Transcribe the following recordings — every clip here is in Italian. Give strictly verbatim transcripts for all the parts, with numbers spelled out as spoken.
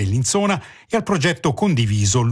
Bellinzona e al progetto condiviso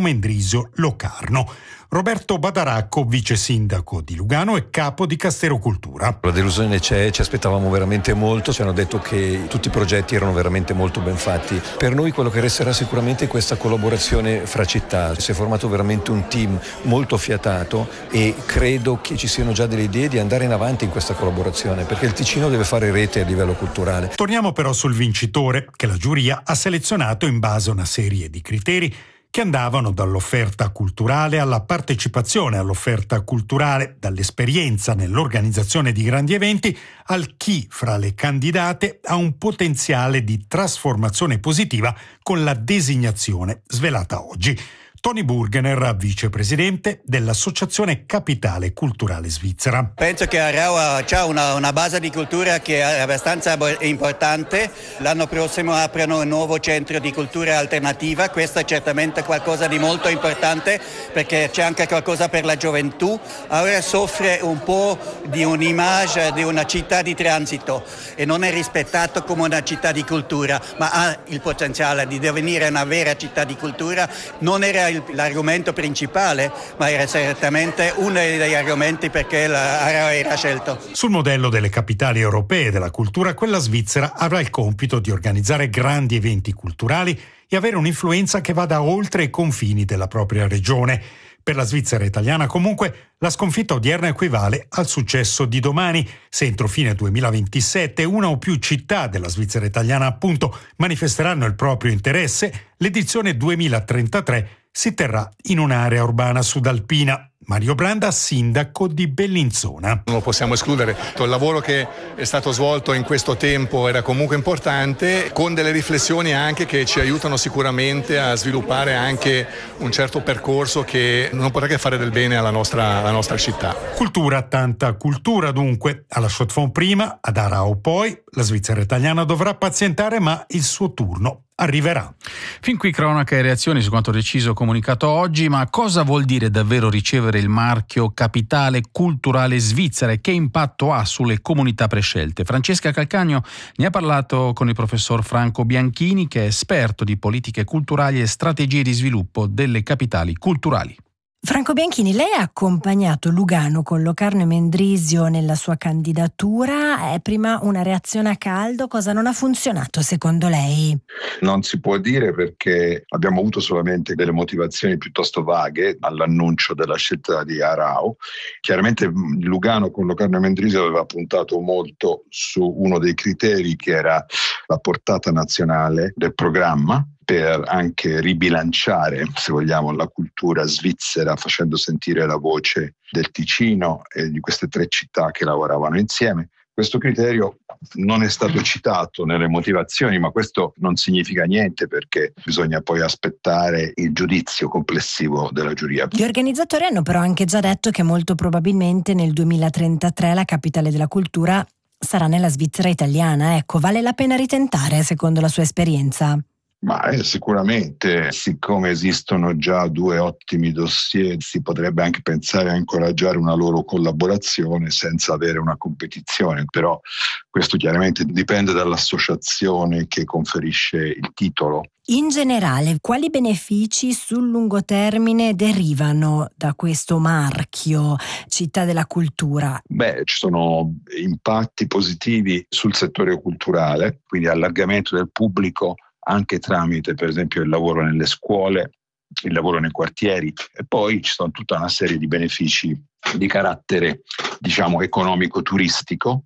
Lugano-Mendrisio-Locarno. Roberto Badaracco, vice sindaco di Lugano e capo di Castero Cultura. La delusione c'è, ci aspettavamo veramente molto, ci hanno detto che tutti i progetti erano veramente molto ben fatti. Per noi quello che resterà sicuramente è questa collaborazione fra città. Si è formato veramente un team molto affiatato e credo che ci siano già delle idee di andare in avanti in questa collaborazione, perché il Ticino deve fare rete a livello culturale. Torniamo però sul vincitore, che la giuria ha selezionato in base a una serie di criteri che andavano dall'offerta culturale alla partecipazione all'offerta culturale, dall'esperienza nell'organizzazione di grandi eventi al chi fra le candidate ha un potenziale di trasformazione positiva con la designazione svelata oggi. Tony Burgener, vicepresidente dell'Associazione Capitale Culturale Svizzera. Penso che Aarau ha già una, una base di cultura che è abbastanza importante. L'anno prossimo aprono un nuovo centro di cultura alternativa. Questo è certamente qualcosa di molto importante perché c'è anche qualcosa per la gioventù. Ora soffre un po' di un'image di una città di transito e non è rispettato come una città di cultura, ma ha il potenziale di divenire una vera città di cultura. Non era l'argomento principale, ma era certamente uno degli argomenti perché l'Aarau era scelto. Sul modello delle capitali europee della cultura, quella svizzera avrà il compito di organizzare grandi eventi culturali e avere un'influenza che vada oltre i confini della propria regione. Per la Svizzera italiana, comunque, la sconfitta odierna equivale al successo di domani, se entro fine duemilaventisette una o più città della Svizzera italiana, appunto, manifesteranno il proprio interesse. L'edizione duemilatrentatré si terrà in un'area urbana sudalpina. Mario Branda, sindaco di Bellinzona. Non lo possiamo escludere. Il lavoro che è stato svolto in questo tempo era comunque importante, con delle riflessioni anche che ci aiutano sicuramente a sviluppare anche un certo percorso che non potrà che fare del bene alla nostra, alla nostra città. Cultura, tanta cultura dunque. Alla Chaux-de-Fonds prima, ad Aarau poi. La Svizzera italiana dovrà pazientare, ma il suo turno arriverà. Fin qui cronaca e reazioni su quanto deciso e comunicato oggi, ma cosa vuol dire davvero ricevere il marchio Capitale Culturale Svizzera e che impatto ha sulle comunità prescelte? Francesca Calcagno ne ha parlato con il professor Franco Bianchini, che è esperto di politiche culturali e strategie di sviluppo delle capitali culturali. Franco Bianchini, lei ha accompagnato Lugano con Locarno e Mendrisio nella sua candidatura. È prima una reazione a caldo. Cosa non ha funzionato secondo lei? Non si può dire, perché abbiamo avuto solamente delle motivazioni piuttosto vaghe all'annuncio della scelta di Aarau. Chiaramente Lugano con Locarno e Mendrisio aveva puntato molto su uno dei criteri, che era la portata nazionale del programma, per anche ribilanciare, se vogliamo, la cultura svizzera, facendo sentire la voce del Ticino e di queste tre città che lavoravano insieme. Questo criterio non è stato citato nelle motivazioni, ma questo non significa niente, perché bisogna poi aspettare il giudizio complessivo della giuria. Gli organizzatori hanno però anche già detto che molto probabilmente nel duemilatrentatré la capitale della cultura sarà nella Svizzera italiana. Ecco, vale la pena ritentare secondo la sua esperienza? Ma eh, sicuramente, siccome esistono già due ottimi dossier, si potrebbe anche pensare a incoraggiare una loro collaborazione senza avere una competizione, però questo chiaramente dipende dall'associazione che conferisce il titolo. In generale, quali benefici sul lungo termine derivano da questo marchio Città della Cultura? Beh, ci sono impatti positivi sul settore culturale, quindi allargamento del pubblico, anche tramite per esempio il lavoro nelle scuole, il lavoro nei quartieri, e poi ci sono tutta una serie di benefici di carattere, diciamo, economico-turistico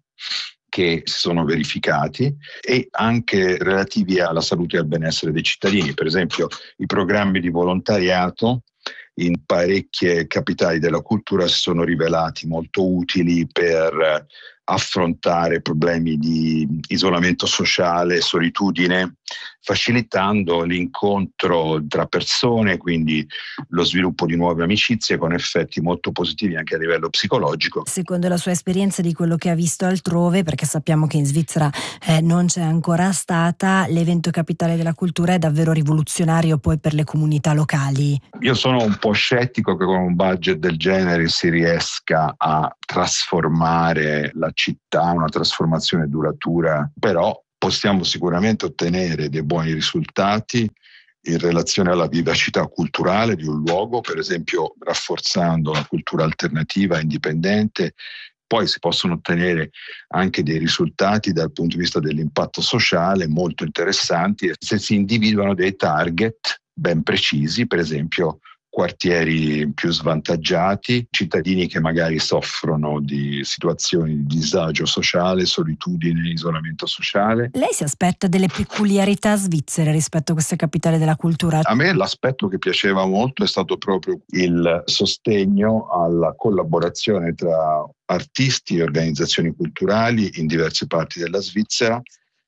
che si sono verificati e anche relativi alla salute e al benessere dei cittadini. Per esempio i programmi di volontariato in parecchie capitali della cultura si sono rivelati molto utili per affrontare problemi di isolamento sociale, solitudine, facilitando l'incontro tra persone, quindi lo sviluppo di nuove amicizie con effetti molto positivi anche a livello psicologico. Secondo la sua esperienza, di quello che ha visto altrove, perché sappiamo che in Svizzera eh, non c'è ancora stata, l'evento Capitale della Cultura è davvero rivoluzionario poi per le comunità locali. Io sono un po' scettico che con un budget del genere si riesca a trasformare la città, una trasformazione duratura, però possiamo sicuramente ottenere dei buoni risultati in relazione alla vivacità culturale di un luogo, per esempio rafforzando la cultura alternativa indipendente. Poi si possono ottenere anche dei risultati dal punto di vista dell'impatto sociale molto interessanti se si individuano dei target ben precisi, per esempio quartieri più svantaggiati, cittadini che magari soffrono di situazioni di disagio sociale, solitudine, isolamento sociale. Lei si aspetta delle peculiarità svizzere rispetto a queste capitali della cultura? A me l'aspetto che piaceva molto è stato proprio il sostegno alla collaborazione tra artisti e organizzazioni culturali in diverse parti della Svizzera,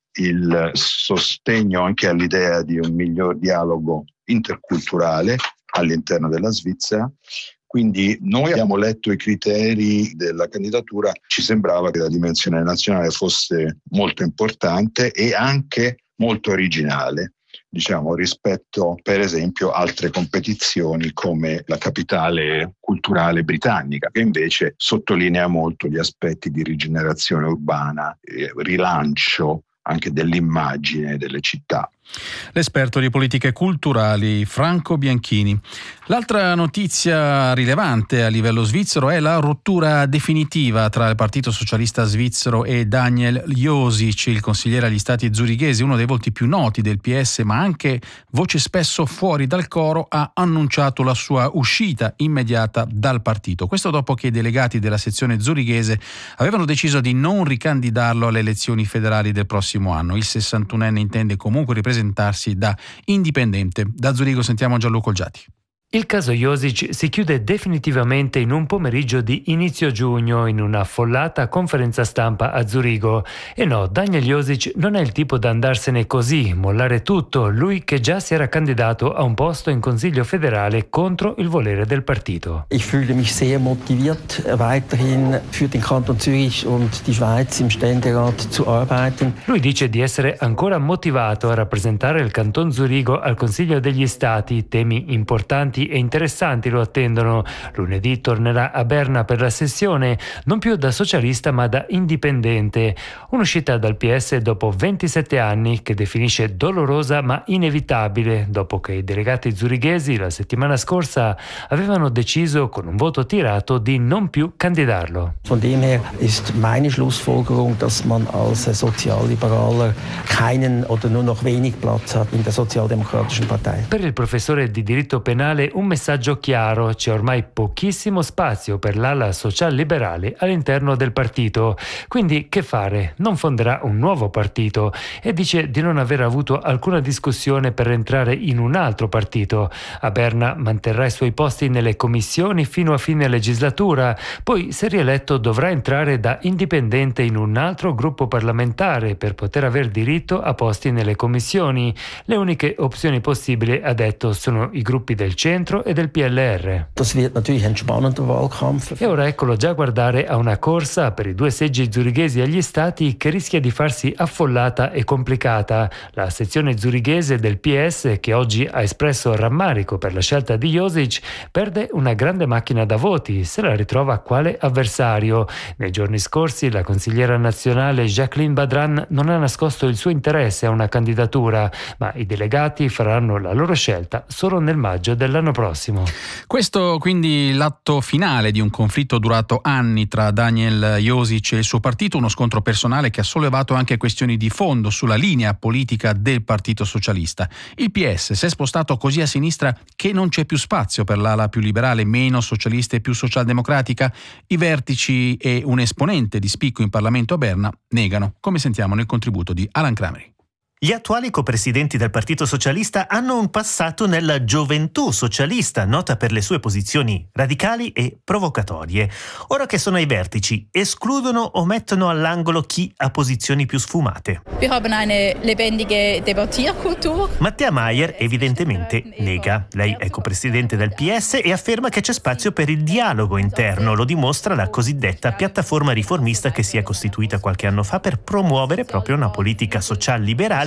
il sostegno anche all'idea di un miglior dialogo interculturale all'interno della Svizzera. Quindi noi abbiamo letto i criteri della candidatura, ci sembrava che la dimensione nazionale fosse molto importante e anche molto originale, diciamo, rispetto per esempio a altre competizioni come la capitale culturale britannica, che invece sottolinea molto gli aspetti di rigenerazione urbana, eh, rilancio anche dell'immagine delle città. L'esperto di politiche culturali Franco Bianchini. L'altra notizia rilevante a livello svizzero è la rottura definitiva tra il Partito Socialista Svizzero e Daniel Josic, il consigliere agli Stati zurighesi, uno dei volti più noti del P S, ma anche voce spesso fuori dal coro, ha annunciato la sua uscita immediata dal partito. Questo dopo che i delegati della sezione zurighese avevano deciso di non ricandidarlo alle elezioni federali del prossimo anno. Il sessantunenne intende comunque ripresentarsi da indipendente. Da Zurigo sentiamo Gianluca Olgiati. Il caso Josic si chiude definitivamente in un pomeriggio di inizio giugno in una affollata conferenza stampa a Zurigo. E no, Daniel Josic non è il tipo da andarsene così, mollare tutto, lui che già si era candidato a un posto in Consiglio federale contro il volere del partito. Ich fühle mich sehr motiviert, weiterhin für den Kanton Zürich und die Schweiz im Ständerat zu arbeiten. Lui dice di essere ancora motivato a rappresentare il Canton Zurigo al Consiglio degli Stati, temi importanti e interessanti lo attendono. Lunedì tornerà a Berna per la sessione, non più da socialista ma da indipendente. Un'uscita dal P S dopo ventisette anni che definisce dolorosa ma inevitabile, dopo che i delegati zurighesi la settimana scorsa avevano deciso con un voto tirato di non più candidarlo. Von dem her ist meine Schlussfolgerung, dass man als Sozialliberaler keinen oder nur noch wenig Platz hat in der Sozialdemokratischen Partei. Per il professore di diritto penale un messaggio chiaro: c'è ormai pochissimo spazio per l'ala social-liberale all'interno del partito. Quindi che fare? Non fonderà un nuovo partito e dice di non aver avuto alcuna discussione per entrare in un altro partito. A Berna manterrà i suoi posti nelle commissioni fino a fine legislatura, poi se rieletto dovrà entrare da indipendente in un altro gruppo parlamentare per poter aver diritto a posti nelle commissioni. Le uniche opzioni possibili, ha detto, sono i gruppi del centro e del P L R. Das wird natürlich ein spannender Wahlkampf. E ora eccolo già guardare a una corsa per i due seggi zurighesi agli stati che rischia di farsi affollata e complicata. La sezione zurighese del P S, che oggi ha espresso rammarico per la scelta di Josic, perde una grande macchina da voti, se la ritrova quale avversario. Nei giorni scorsi la consigliera nazionale Jacqueline Badran non ha nascosto il suo interesse a una candidatura, ma i delegati faranno la loro scelta solo nel maggio dell'anno prossimo. Questo quindi l'atto finale di un conflitto durato anni tra Daniel Josic e il suo partito, uno scontro personale che ha sollevato anche questioni di fondo sulla linea politica del Partito Socialista. Il P S si è spostato così a sinistra che non c'è più spazio per l'ala più liberale, meno socialista e più socialdemocratica. I vertici e un esponente di spicco in Parlamento a Berna negano, come sentiamo nel contributo di Alan Crameri. Gli attuali copresidenti del Partito Socialista hanno un passato nella gioventù socialista, nota per le sue posizioni radicali e provocatorie. Ora che sono ai vertici, escludono o mettono all'angolo chi ha posizioni più sfumate. Wir haben eine lebendige Debattierkultur. Mattea Maier evidentemente nega. Lei è copresidente del P S e afferma che c'è spazio per il dialogo interno. Lo dimostra la cosiddetta piattaforma riformista che si è costituita qualche anno fa per promuovere proprio una politica social liberale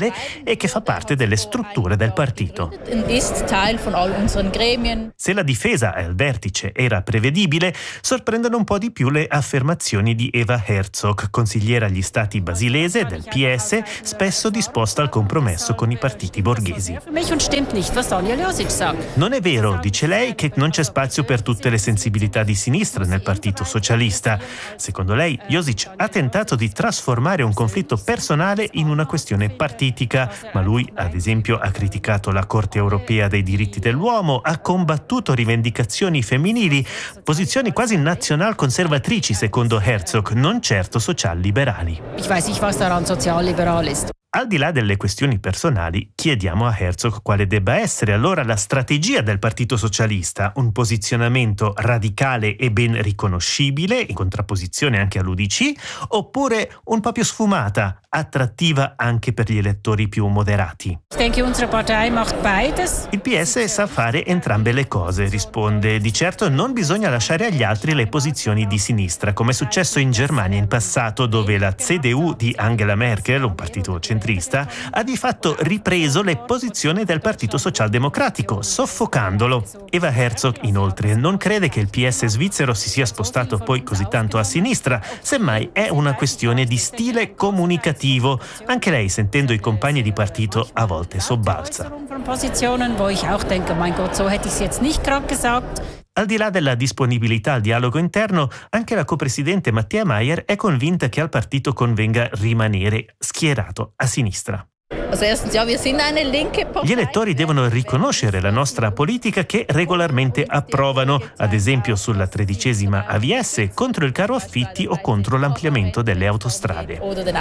centrale e che fa parte delle strutture del partito. Se la difesa al vertice era prevedibile, sorprendono un po' di più le affermazioni di Eva Herzog, consigliera agli stati basilese del P S, spesso disposta al compromesso con i partiti borghesi. Non è vero, dice lei, che non c'è spazio per tutte le sensibilità di sinistra nel Partito Socialista. Secondo lei, Josic ha tentato di trasformare un conflitto personale in una questione partitica, ma lui, ad esempio, ha criticato la Corte Europea dei diritti dell'uomo, ha combattuto rivendicazioni femminili, posizioni quasi nazional-conservatrici, secondo Herzog, non certo social-liberali. Ich weiß nicht, was daran sozialliberal ist. Al di là delle questioni personali, chiediamo a Herzog quale debba essere allora la strategia del Partito Socialista, un posizionamento radicale e ben riconoscibile, in contrapposizione anche all'U D C, oppure un po' più sfumata, attrattiva anche per gli elettori più moderati. Ich denke, unsere Partei macht beides. Il P S sa fare entrambe le cose, risponde. Di certo non bisogna lasciare agli altri le posizioni di sinistra, come è successo in Germania in passato, dove la C D U di Angela Merkel, un partito centrista, ha di fatto ripreso le posizioni del Partito Socialdemocratico, soffocandolo. Eva Herzog, inoltre, non crede che il P S svizzero si sia spostato poi così tanto a sinistra, semmai è una questione di stile comunicativo. Anche lei, sentendo i compagni di partito, a volte sobbalza. Al di là della disponibilità al dialogo interno, anche la copresidente Mattia Maier è convinta che al partito convenga rimanere schierato a sinistra. Gli elettori devono riconoscere la nostra politica che regolarmente approvano, ad esempio sulla tredicesima A V S, contro il caro affitti o contro l'ampliamento delle autostrade.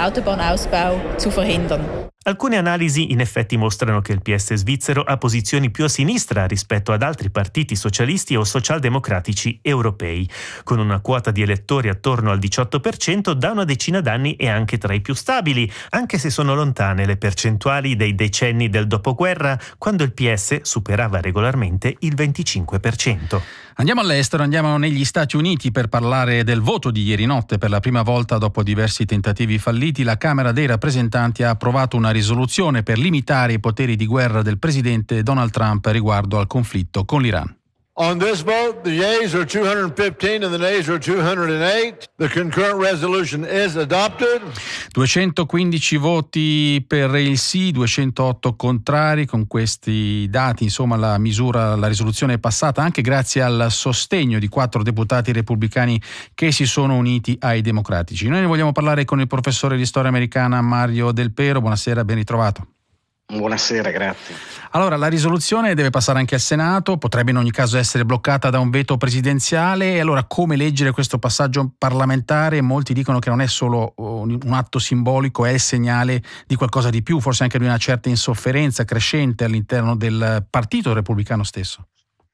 Alcune analisi in effetti mostrano che il P S svizzero ha posizioni più a sinistra rispetto ad altri partiti socialisti o socialdemocratici europei. Con una quota di elettori attorno al diciotto per cento, da una decina d'anni è anche tra i più stabili, anche se sono lontane le percentuali dei decenni del dopoguerra, quando il P S superava regolarmente il venticinque per cento. Andiamo all'estero, andiamo negli Stati Uniti per parlare del voto di ieri notte. Per la prima volta dopo diversi tentativi falliti, la Camera dei rappresentanti ha approvato una risoluzione per limitare i poteri di guerra del presidente Donald Trump riguardo al conflitto con l'Iran. On this vote, the yeas are two hundred fifteen and the nays are two hundred eight. The concurrent resolution is adopted. duecentoquindici voti per il sì, duecentootto contrari. Con questi dati, insomma, la misura, la risoluzione è passata anche grazie al sostegno di quattro deputati repubblicani che si sono uniti ai democratici. Noi ne vogliamo parlare con il professore di storia americana Mario Del Pero. Buonasera, ben ritrovato. Buonasera, grazie. Allora, la risoluzione deve passare anche al Senato, potrebbe in ogni caso essere bloccata da un veto presidenziale. E allora come leggere questo passaggio parlamentare? Molti dicono che non è solo un atto simbolico, è il segnale di qualcosa di più, forse anche di una certa insofferenza crescente all'interno del partito repubblicano stesso.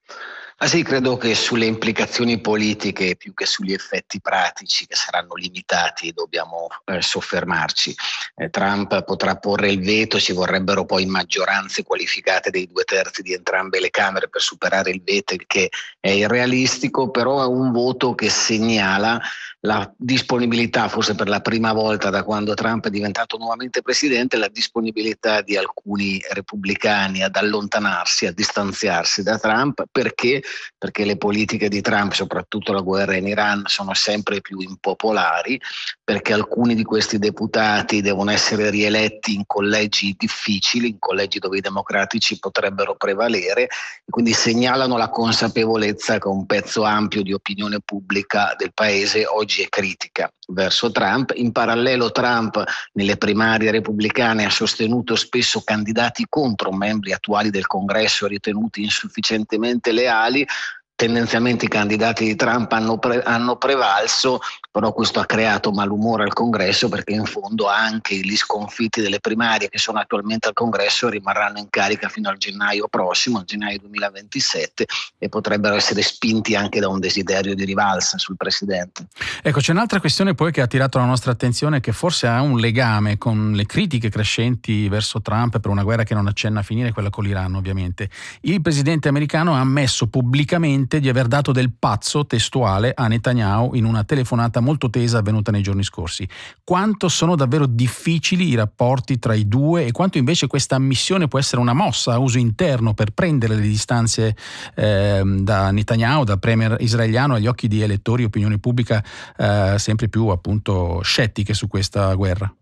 Ah sì, credo che sulle implicazioni politiche più che sugli effetti pratici, che saranno limitati, dobbiamo eh, soffermarci. Eh, Trump potrà porre il veto, ci vorrebbero poi maggioranze qualificate dei due terzi di entrambe le Camere per superare il veto, il che è irrealistico, però è un voto che segnala la disponibilità, forse per la prima volta da quando Trump è diventato nuovamente presidente, la disponibilità di alcuni repubblicani ad allontanarsi, a distanziarsi da Trump. Perché? Perché le politiche di Trump, soprattutto la guerra in Iran, sono sempre più impopolari, perché alcuni di questi deputati devono essere rieletti in collegi difficili, in collegi dove i democratici potrebbero prevalere, e quindi segnalano la consapevolezza che un pezzo ampio di opinione pubblica del paese oggi è critica verso Trump. In parallelo Trump nelle primarie repubblicane ha sostenuto spesso candidati contro membri attuali del Congresso ritenuti insufficientemente leali. Tendenzialmente i candidati di Trump hanno, pre- hanno prevalso, però questo ha creato malumore al Congresso, perché in fondo anche gli sconfitti delle primarie che sono attualmente al Congresso rimarranno in carica fino al gennaio prossimo, al gennaio duemilaventisette, e potrebbero essere spinti anche da un desiderio di rivalsa sul Presidente. Ecco, c'è un'altra questione poi che ha attirato la nostra attenzione, che forse ha un legame con le critiche crescenti verso Trump per una guerra che non accenna a finire, quella con l'Iran ovviamente. Il presidente americano ha ammesso pubblicamente ammette di aver dato del pazzo testuale a Netanyahu in una telefonata molto tesa avvenuta nei giorni scorsi. Quanto sono davvero difficili i rapporti tra i due e quanto invece questa ammissione può essere una mossa a uso interno per prendere le distanze eh, da Netanyahu, dal premier israeliano, agli occhi di elettori e opinione pubblica eh, sempre più appunto scettiche su questa guerra?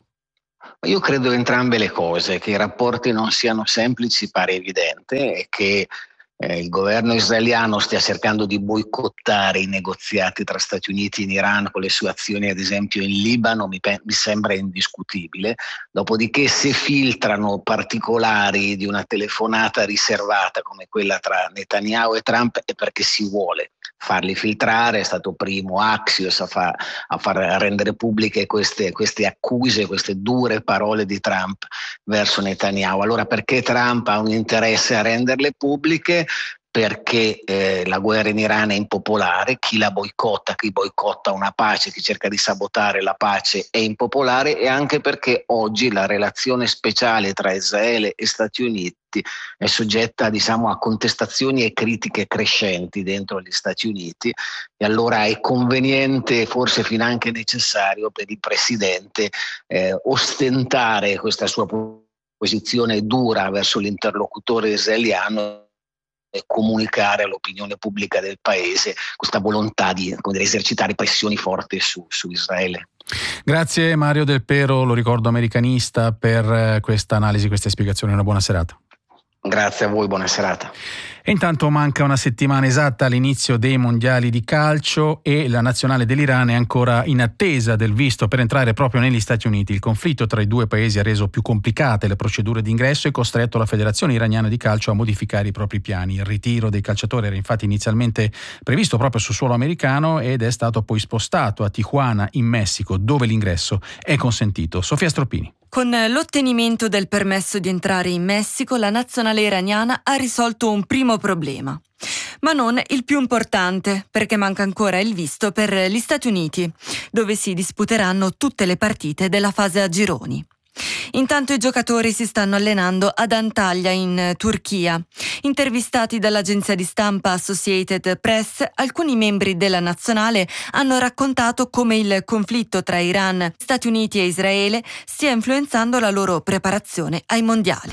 Io credo entrambe le cose, che i rapporti non siano semplici pare evidente e che eh, il governo israeliano stia cercando di boicottare i negoziati tra Stati Uniti e Iran con le sue azioni ad esempio in Libano mi, pe- mi sembra indiscutibile. Dopodiché se filtrano particolari di una telefonata riservata come quella tra Netanyahu e Trump è perché si vuole farli filtrare. È stato primo Axios a, fa, a far rendere pubbliche queste, queste accuse, queste dure parole di Trump verso Netanyahu. Allora perché Trump ha un interesse a renderle pubbliche? Perché eh, la guerra in Iran è impopolare, chi la boicotta, chi boicotta una pace, chi cerca di sabotare la pace è impopolare, e anche perché oggi la relazione speciale tra Israele e Stati Uniti è soggetta, diciamo, a contestazioni e critiche crescenti dentro gli Stati Uniti, e allora è conveniente, forse finanche necessario per il presidente eh, ostentare questa sua posizione dura verso l'interlocutore israeliano e comunicare all'opinione pubblica del paese questa volontà di, come dire, esercitare pressioni forti su, su Israele. Grazie Mario Del Pero, lo ricordo americanista, per questa analisi, queste spiegazioni. Una buona serata. Grazie a voi, buona serata. E intanto manca una settimana esatta all'inizio dei mondiali di calcio e la nazionale dell'Iran è ancora in attesa del visto per entrare proprio negli Stati Uniti. Il conflitto tra i due paesi ha reso più complicate le procedure di ingresso e costretto la Federazione Iraniana di Calcio a modificare i propri piani. Il ritiro dei calciatori era infatti inizialmente previsto proprio sul suolo americano ed è stato poi spostato a Tijuana in Messico, dove l'ingresso è consentito. Sofia Stroppini. Con l'ottenimento del permesso di entrare in Messico, la nazionale iraniana ha risolto un primo problema. Ma non il più importante, perché manca ancora il visto per gli Stati Uniti, dove si disputeranno tutte le partite della fase a gironi. Intanto i giocatori si stanno allenando ad Antalya in Turchia. Intervistati dall'agenzia di stampa Associated Press, alcuni membri della nazionale hanno raccontato come il conflitto tra Iran, Stati Uniti e Israele stia influenzando la loro preparazione ai mondiali.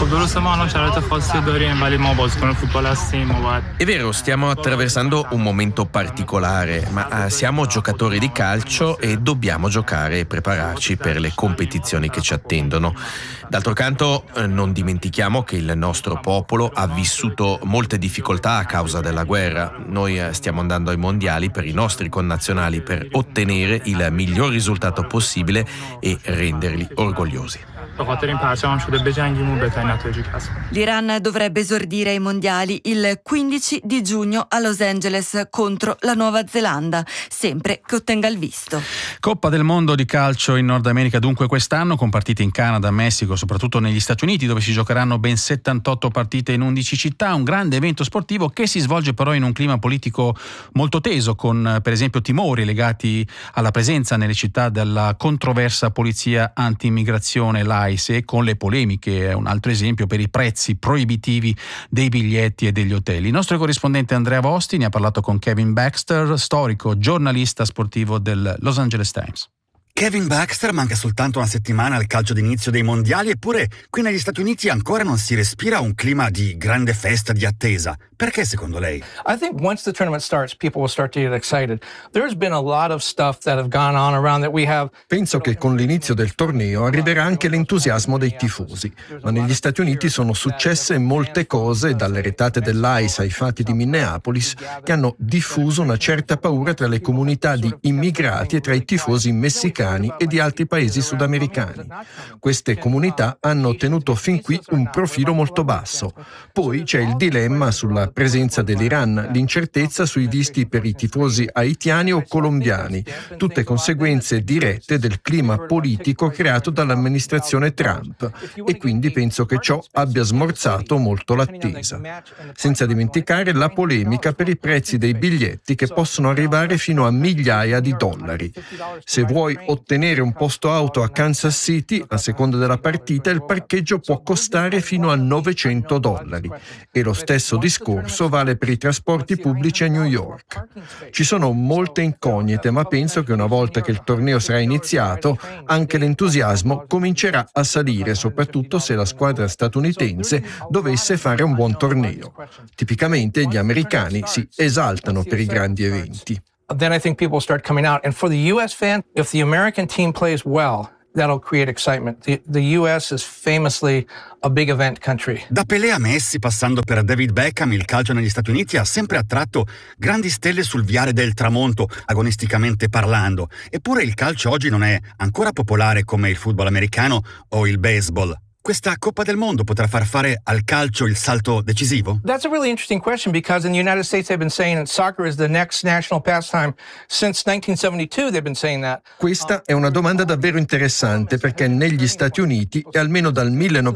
È vero, stiamo attraversando un momento particolare, ma siamo giocatori di calcio e dobbiamo giocare e prepararci per le competizioni che ci attendono. D'altro canto non dimentichiamo che il nostro popolo ha vissuto molte difficoltà a causa della guerra. Noi stiamo andando ai mondiali per i nostri connazionali per ottenere il miglior risultato possibile e renderli orgogliosi. L'Iran dovrebbe esordire ai mondiali il quindici di giugno a Los Angeles contro la Nuova Zelanda, sempre che ottenga il visto. Coppa del mondo di calcio in Nord America dunque quest'anno, con partite in Canada, Messico, soprattutto negli Stati Uniti, dove si giocheranno ben settantotto partite in undici città, un grande evento sportivo che si svolge però in un clima politico molto teso, con per esempio timori legati alla presenza nelle città della controversa polizia anti-immigrazione, l'A I S, e con le polemiche, è un altro esempio, per i prezzi proibitivi dei biglietti e degli hotel. Il nostro corrispondente Andrea Vosti ne ha parlato con Kevin Baxter, storico giornalista sportivo del Los Angeles Times. Kevin Baxter, manca soltanto una settimana al calcio d'inizio dei mondiali, eppure qui negli Stati Uniti ancora non si respira un clima di grande festa, di attesa. Perché secondo lei? I think once the tournament starts, people will start to get excited. There's been a lot of stuff that have gone on around that we have. Penso che con l'inizio del torneo arriverà anche l'entusiasmo dei tifosi, ma negli Stati Uniti sono successe molte cose, dalle retate dell'I C E ai fatti di Minneapolis, che hanno diffuso una certa paura tra le comunità di immigrati e tra i tifosi messicani e di altri paesi sudamericani. Queste comunità hanno ottenuto fin qui un profilo molto basso. Poi c'è il dilemma sulla presenza dell'Iran, l'incertezza sui visti per i tifosi haitiani o colombiani, tutte conseguenze dirette del clima politico creato dall'amministrazione Trump, e quindi penso che ciò abbia smorzato molto l'attesa. Senza dimenticare la polemica per i prezzi dei biglietti, che possono arrivare fino a migliaia di dollari. Se vuoi ottenere un posto auto a Kansas City, a seconda della partita, il parcheggio può costare fino a novecento dollari. E lo stesso discorso vale per i trasporti pubblici a New York. Ci sono molte incognite, ma penso che una volta che il torneo sarà iniziato, anche l'entusiasmo comincerà a salire, soprattutto se la squadra statunitense dovesse fare un buon torneo. Tipicamente gli americani si esaltano per i grandi eventi. Then I think people start coming out. And for the U S fan, if the American team plays well, that'll create excitement. The, the U S is famously a big event country. Da Pelé a Messi, passando per David Beckham, il calcio negli Stati Uniti ha sempre attratto grandi stelle sul viale del tramonto, agonisticamente parlando. Eppure il calcio oggi non è ancora popolare come il football americano o il baseball. Questa Coppa del Mondo potrà far fare al calcio il salto decisivo? That's a really interesting question because in the United States they've been saying that soccer is the next national pastime since nineteen seventy-two. They've been saying that. Questa è una domanda davvero interessante perché negli Stati Uniti è almeno dal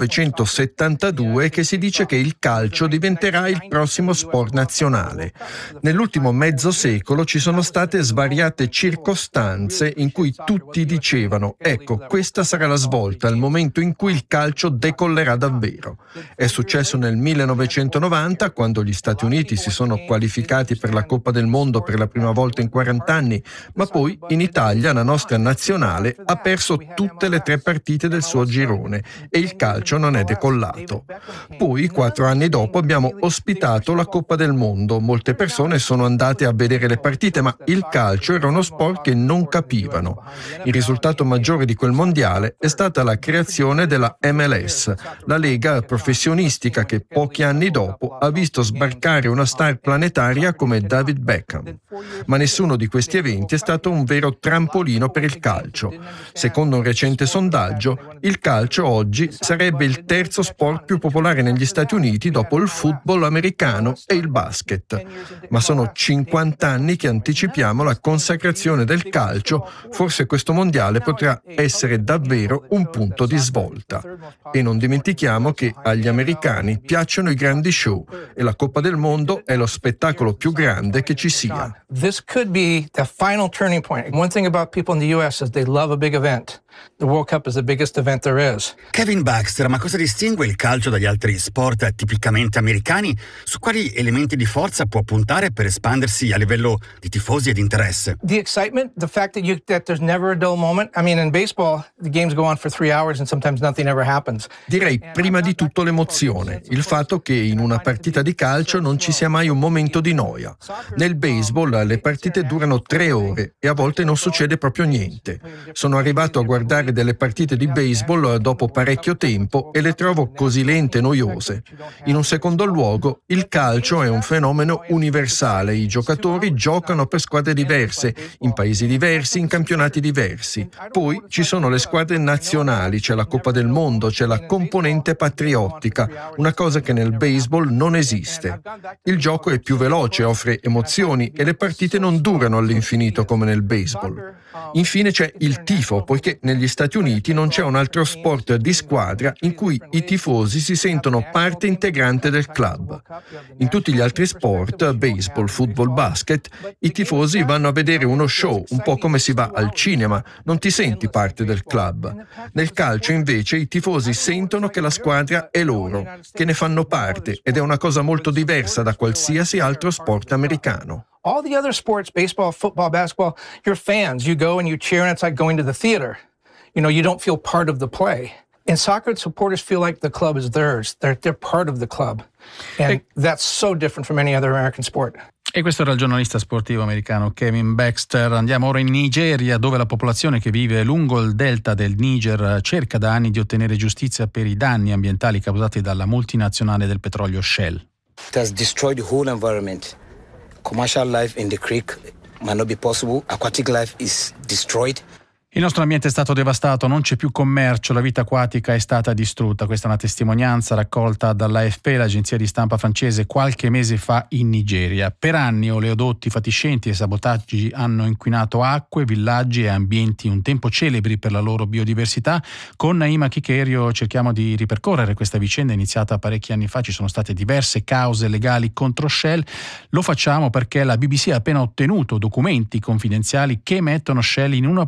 millenovecentosettantadue che si dice che il calcio diventerà il prossimo sport nazionale. Nell'ultimo mezzo secolo ci sono state svariate circostanze in cui tutti dicevano: ecco, questa sarà la svolta, il momento in cui il calcio decollerà davvero. È successo nel millenovecentonovanta, quando gli Stati Uniti si sono qualificati per la Coppa del Mondo per la prima volta in quaranta anni, ma poi in Italia la nostra nazionale ha perso tutte le tre partite del suo girone e il calcio non è decollato. Poi, quattro anni dopo, abbiamo ospitato la Coppa del Mondo. Molte persone sono andate a vedere le partite, ma il calcio era uno sport che non capivano. Il risultato maggiore di quel mondiale è stata la creazione della M L S, la lega professionistica che pochi anni dopo ha visto sbarcare una star planetaria come David Beckham. Ma nessuno di questi eventi è stato un vero trampolino per il calcio. Secondo un recente sondaggio, il calcio oggi sarebbe il terzo sport più popolare negli Stati Uniti dopo il football americano e il basket. Ma sono cinquanta anni che anticipiamo la consacrazione del calcio, forse questo mondiale potrà essere davvero un punto di svolta. E non dimentichiamo che agli americani piacciono i grandi show e la Coppa del Mondo è lo spettacolo più grande che ci sia. This could be the final turning point. One thing about people in the U S is they love a big event. The World Cup is the biggest event there is. Kevin Baxter, ma cosa distingue il calcio dagli altri sport tipicamente americani? Su quali elementi di forza può puntare per espandersi a livello di tifosi ed interesse? The excitement, the fact that you that there's never a dull moment. I mean, in baseball, the games go on for three hours and sometimes nothing ever happens. Direi prima di tutto l'emozione, il fatto che in una partita di calcio non ci sia mai un momento di noia. Nel baseball le partite durano tre ore e a volte non succede proprio niente. Sono arrivato a guardare delle partite di baseball dopo parecchio tempo e le trovo così lente e noiose. In un secondo luogo, il calcio è un fenomeno universale. I giocatori giocano per squadre diverse, in paesi diversi, in campionati diversi. Poi ci sono le squadre nazionali, c'è la Coppa del Mondo, c'è la componente patriottica, una cosa che nel baseball non esiste. Il gioco è più veloce, offre emozioni e le partite non durano all'infinito come nel baseball. Infine c'è il tifo, poiché negli Stati Uniti non c'è un altro sport di squadra in cui i tifosi si sentono parte integrante del club. In tutti gli altri sport, baseball, football, basket, i tifosi vanno a vedere uno show, un po' come si va al cinema, non ti senti parte del club. Nel calcio invece i tifosi sentono che la squadra è loro, che ne fanno parte, ed è una cosa molto diversa da qualsiasi altro sport americano. All the other sports, baseball, football, basketball, you're fans. You go and you cheer and it's like going to the theater. You know, you don't feel part of the play. In soccer, supporters feel like the club is theirs. They're, they're part of the club. And that's so different from any other American sport. E questo era il giornalista sportivo americano Kevin Baxter. Andiamo ora in Nigeria, dove la popolazione che vive lungo il delta del Niger cerca da anni di ottenere giustizia per i danni ambientali causati dalla multinazionale del petrolio Shell. It has destroyed the whole environment. Commercial life in the creek might not be possible. Aquatic life is destroyed. Il nostro ambiente è stato devastato, non c'è più commercio, la vita acquatica è stata distrutta. Questa è una testimonianza raccolta dall'A F P, l'agenzia di stampa francese, qualche mese fa in Nigeria. Per anni oleodotti fatiscenti e sabotaggi hanno inquinato acque, villaggi e ambienti un tempo celebri per la loro biodiversità. Con Naima Chikerio cerchiamo di ripercorrere questa vicenda iniziata parecchi anni fa. Ci sono state diverse cause legali contro Shell. Lo facciamo perché la B B C ha appena ottenuto documenti confidenziali che mettono Shell in una posizione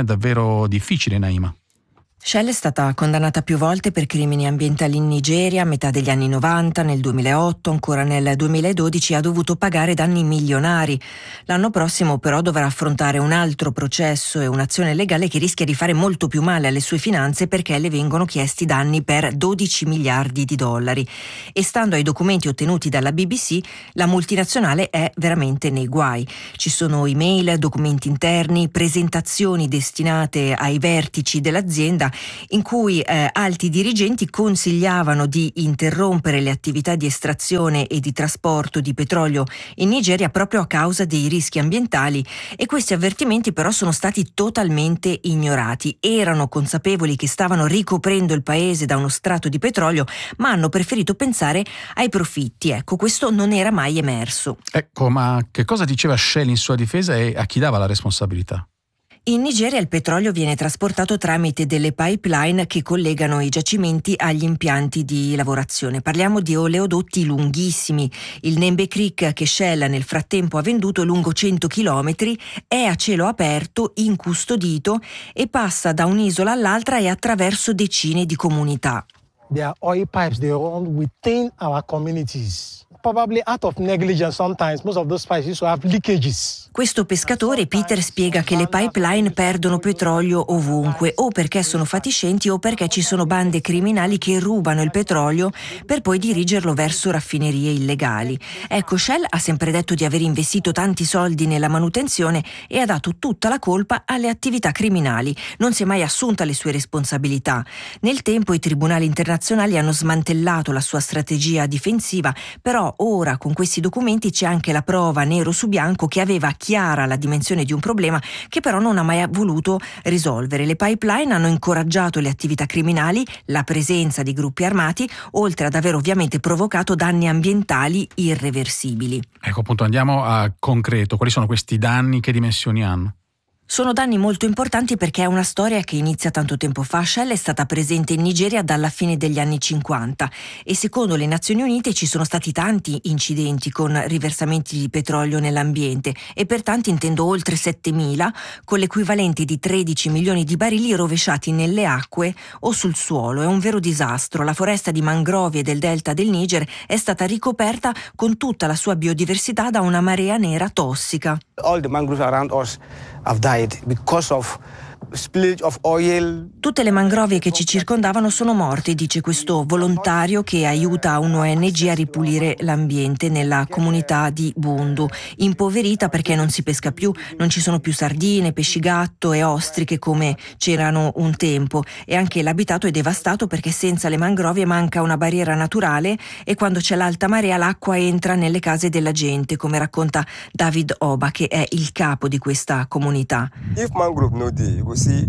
davvero difficile, Naima. Shell è stata condannata più volte per crimini ambientali in Nigeria a metà degli anni novanta, nel duemilaotto, ancora nel duemiladodici ha dovuto pagare danni milionari. L'anno prossimo però dovrà affrontare un altro processo e un'azione legale che rischia di fare molto più male alle sue finanze, perché le vengono chiesti danni per dodici miliardi di dollari. E stando ai documenti ottenuti dalla B B C, la multinazionale è veramente nei guai. Ci sono email, documenti interni, presentazioni destinate ai vertici dell'azienda in cui eh, alti dirigenti consigliavano di interrompere le attività di estrazione e di trasporto di petrolio in Nigeria proprio a causa dei rischi ambientali, e questi avvertimenti però sono stati totalmente ignorati. Erano consapevoli che stavano ricoprendo il paese da uno strato di petrolio, ma hanno preferito pensare ai profitti. Ecco, questo non era mai emerso. Ecco, ma che cosa diceva Shell in sua difesa e a chi dava la responsabilità? In Nigeria il petrolio viene trasportato tramite delle pipeline che collegano i giacimenti agli impianti di lavorazione. Parliamo di oleodotti lunghissimi. Il Nembe Creek, che Shell nel frattempo ha venduto, lungo cento chilometri, è a cielo aperto, incustodito e passa da un'isola all'altra e attraverso decine di comunità. There are oil pipes, they run within our communities. Probably out of negligence sometimes, most of those pipes used to have leakages. Questo pescatore, Peter, spiega che le pipeline perdono petrolio ovunque, o perché sono fatiscenti o perché ci sono bande criminali che rubano il petrolio per poi dirigerlo verso raffinerie illegali. Ecco, Shell ha sempre detto di aver investito tanti soldi nella manutenzione e ha dato tutta la colpa alle attività criminali. Non si è mai assunta le sue responsabilità. Nel tempo i tribunali internazionali hanno smantellato la sua strategia difensiva, però ora con questi documenti c'è anche la prova nero su bianco che aveva chiara la dimensione di un problema che però non ha mai voluto risolvere. Le pipeline hanno incoraggiato le attività criminali, la presenza di gruppi armati, oltre ad aver ovviamente provocato danni ambientali irreversibili. Ecco, appunto, andiamo a concreto. Quali sono questi danni? Che dimensioni hanno? Sono danni molto importanti perché è una storia che inizia tanto tempo fa. Shell è stata presente in Nigeria dalla fine degli anni cinquanta e secondo le Nazioni Unite ci sono stati tanti incidenti con riversamenti di petrolio nell'ambiente, e per tanti intendo oltre settemila, con l'equivalente di tredici milioni di barili rovesciati nelle acque o sul suolo. È un vero disastro. La foresta di mangrovie del delta del Niger è stata ricoperta con tutta la sua biodiversità da una marea nera tossica. All the mangroves around us have died because of spillage of oil. Tutte le mangrovie che ci circondavano sono morte, dice questo volontario che aiuta un'O N G a ripulire l'ambiente nella comunità di Bundu, impoverita perché non si pesca più, non ci sono più sardine, pesci gatto e ostriche come c'erano un tempo, e anche l'abitato è devastato perché senza le mangrovie manca una barriera naturale e quando c'è l'alta marea l'acqua entra nelle case della gente, come racconta David Oba, che è il capo di questa comunità. If mangrove no dey, you go see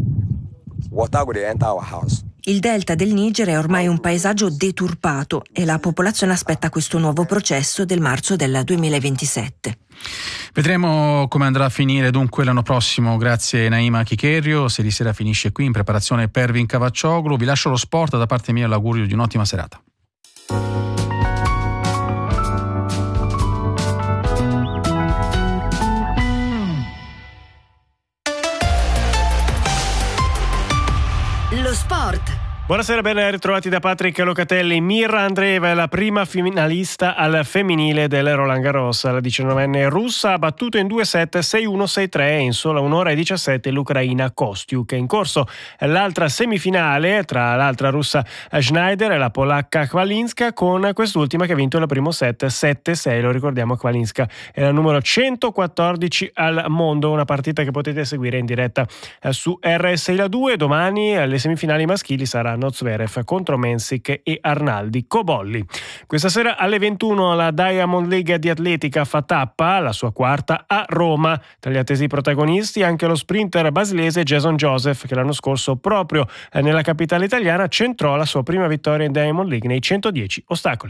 water go dey enter our house. Il delta del Niger è ormai un paesaggio deturpato e la popolazione aspetta questo nuovo processo del marzo del duemilaventisette. Vedremo come andrà a finire dunque l'anno prossimo. Grazie Naima Chiccherio. Se di sera finisce qui in preparazione Pervin Cavaccioglu. Vi lascio lo sport, da parte mia l'augurio di un'ottima serata. Lo sport. Buonasera, ben ritrovati da Patrick Locatelli. Mirra Andreeva è la prima finalista al femminile del Roland Garros. La diciannovenne russa ha battuto in due set sei uno sei tre e in sola un'ora e diciassette l'ucraina Kostiuk. È in corso l'altra semifinale tra l'altra russa Schneider e la polacca Kwalinska, con quest'ultima che ha vinto il primo set sette sei. Lo ricordiamo, Kwalinska è la numero centoquattordici al mondo. Una partita che potete seguire in diretta su R S I La due. Domani le semifinali maschili saranno Zverev contro Mensik e Arnaldi Cobolli. Questa sera alle ventuno la Diamond League di atletica fa tappa, la sua quarta, a Roma. Tra gli attesi protagonisti anche lo sprinter basilese Jason Joseph, che l'anno scorso proprio nella capitale italiana centrò la sua prima vittoria in Diamond League nei centodieci ostacoli.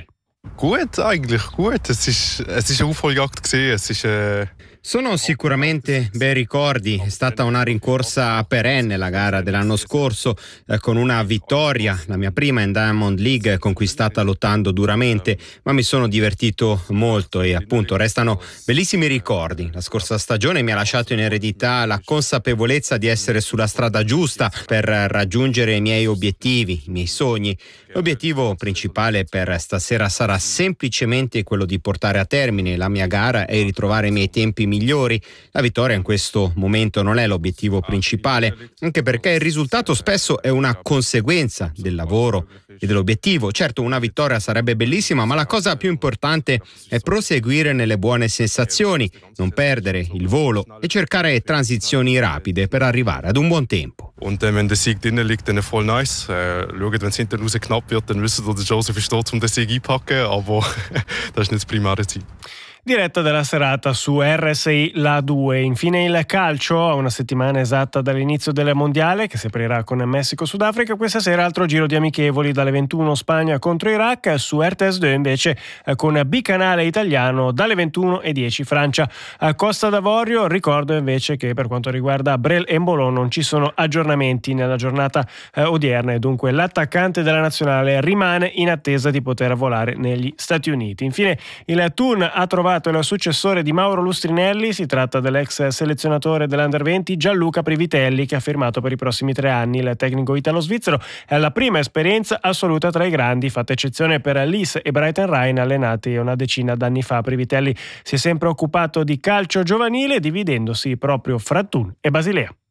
Gut, eigentlich gut. Es ist, es ist eine Aufholjagd gewesen. Es ist, äh Sono sicuramente bei ricordi, è stata una rincorsa perenne la gara dell'anno scorso eh, con una vittoria, la mia prima in Diamond League conquistata lottando duramente, ma mi sono divertito molto e appunto restano bellissimi ricordi. La scorsa stagione mi ha lasciato in eredità la consapevolezza di essere sulla strada giusta per raggiungere i miei obiettivi, i miei sogni. L'obiettivo principale per stasera sarà semplicemente quello di portare a termine la mia gara e ritrovare i miei tempi migliori. La vittoria in questo momento non è l'obiettivo principale, anche perché il risultato spesso è una conseguenza del lavoro e dell'obiettivo. Certo, una vittoria sarebbe bellissima, ma la cosa più importante è proseguire nelle buone sensazioni, non perdere il volo e cercare transizioni rapide per arrivare ad un buon tempo. Und äh, wenn der Sieg drinnen liegt, dann voll nice. Äh, schaut, wenn es hinten raus knapp wird, dann wissen wir, der Joseph ist dort, um den Sieg einpacken, aber das ist nicht das primäre Ziel. Diretta della serata su R S I La due. Infine il calcio, a una settimana esatta dall'inizio del mondiale che si aprirà con Messico-Sudafrica. Questa sera altro giro di amichevoli dalle ventuno Spagna contro Iraq, su R T S due invece con bicanale italiano dalle ventuno e dieci Francia a Costa d'Avorio. Ricordo invece che per quanto riguarda Brel Embolo non ci sono aggiornamenti nella giornata eh, odierna e dunque l'attaccante della nazionale rimane in attesa di poter volare negli Stati Uniti. Infine il Thun ha trovato il successore di Mauro Lustrinelli, si tratta dell'ex selezionatore dell'Under venti Gianluca Privitelli, che ha firmato per i prossimi tre anni. Il tecnico italo-svizzero è la prima esperienza assoluta tra i grandi, fatta eccezione per Lis e Brighton Rhine allenati una decina d'anni fa. Privitelli si è sempre occupato di calcio giovanile, dividendosi proprio fra Thun e Basilea.